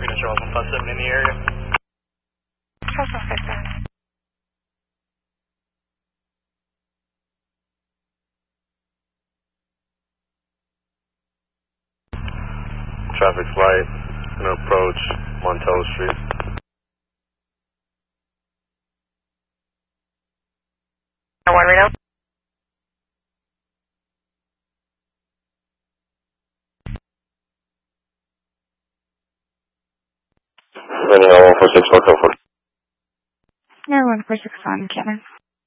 Phoenix Charles 157 in the area. Charles 157. Traffic light, and approach Montello Street. One Reno. Running on 146, North Milford. No, 146 on Cannon.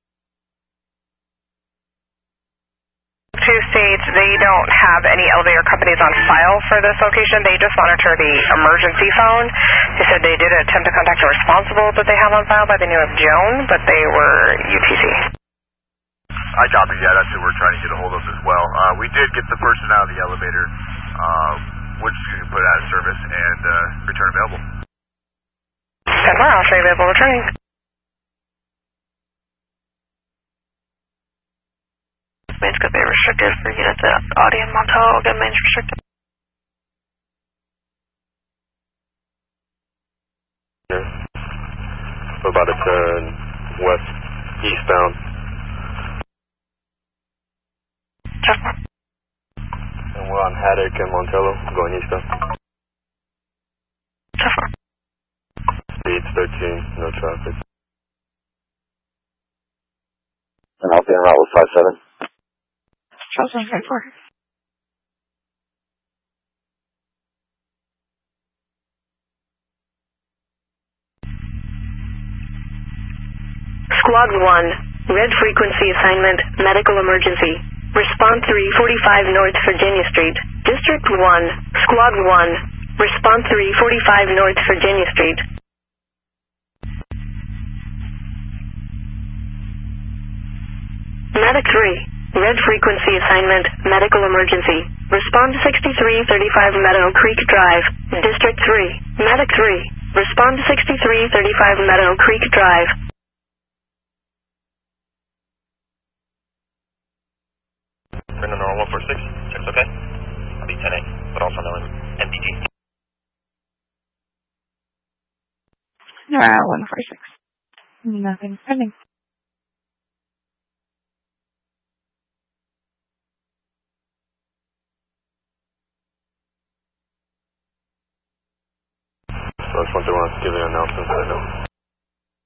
To state they don't have any elevator companies on file for this location. They just monitor the emergency phone. They said they did attempt to contact the responsible that they have on file by the name of Joan, but they were UTC. I copy, yeah, that's who we're trying to get a hold of as well. We did get the person out of the elevator, which you can put out of service and return available. 10 miles, available returning. Main's going to be restricted for units at Audi and Montello. Again, main's restricted. We're about to turn west, eastbound. And we're on Haddock and Montello, going eastbound. Speeds 13, no traffic. And I'll be on route with 57. Charles 154. Squad 1, red frequency assignment, medical emergency. Response 345 North Virginia Street. District 1, Squad 1, response 345 North Virginia Street. Medic 3, red frequency assignment, medical emergency. Respond to 6335 Meadow Creek Drive. District 3, Medic 3, respond to 6335 Meadow Creek Drive. Reno Normal 146, checks okay. I'll be 10-8, but also known as MPG. No, 146. Nothing pending. So I just want to give you an announcement that